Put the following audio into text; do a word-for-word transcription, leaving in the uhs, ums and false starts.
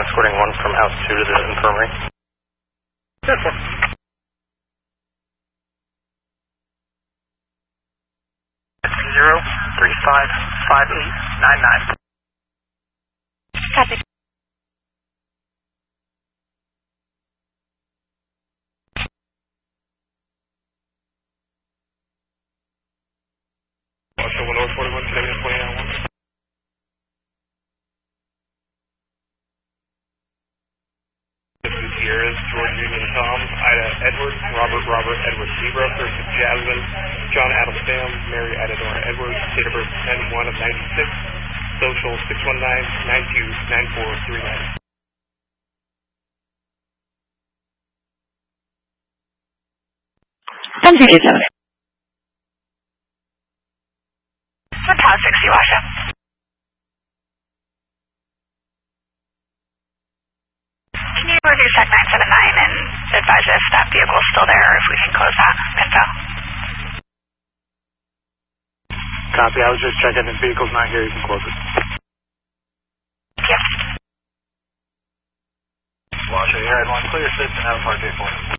escorting one from house two to the infirmary. Yes, sir. Zero three five five eight nine nine. Copy. Marshall one over forty-one, Canadian twenty-nine one. This is Sierra's, George Union Tom, Ida Edwards, Robert Robert Edwards Zebra, versus Jasmine, John Adam Sam, Mary Adadora Edwards, date of birth ten one of ninety-six, social six one nine nine two nine four three nine. ten thirty-seven. one Tower sixty, Washa. Can you review check nine seven nine and advise if that vehicle is still there or if we can close that info? Copy, I was just checking. If vehicle's not here, you can close it. Thank you. Washa, you're at one, clear six and have a park day for you.